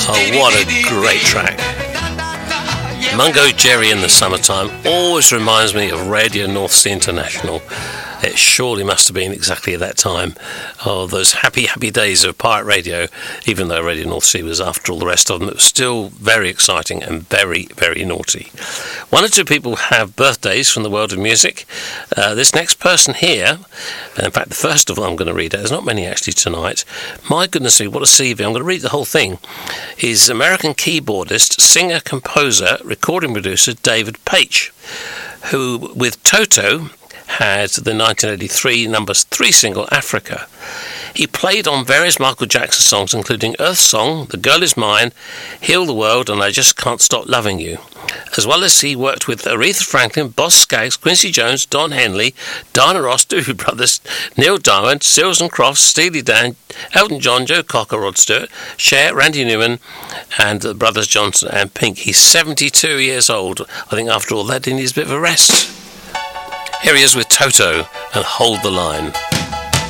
Oh, what a great track. Mungo Jerry in the summertime always reminds me of Radio North Sea International. It surely must have been exactly at that time. Oh, those happy, happy days of pirate radio. Even though Radio North Sea was after all the rest of them, it was still very exciting and very, very naughty. One or two people have birthdays from the world of music. This next person here, and in fact the first of all I'm going to read out, there's not many actually tonight. My goodness me, what a CV. I'm going to read the whole thing. Is American keyboardist, singer, composer, recording producer David Paich, who with Toto had the 1983 number 3 single Africa. He played on various Michael Jackson songs including Earth Song, The Girl Is Mine, Heal the World and I Just Can't Stop Loving You. As well as he worked with Aretha Franklin, Boss Skaggs, Quincy Jones, Don Henley, Diana Ross, Doobie Brothers, Neil Diamond, Seals and Crofts, Steely Dan, Elton John, Joe Cocker, Rod Stewart, Cher, Randy Newman and the Brothers Johnson and Pink. He's 72 years old. I think after all that he needs a bit of a rest. Here he is with Toto and Hold the Line.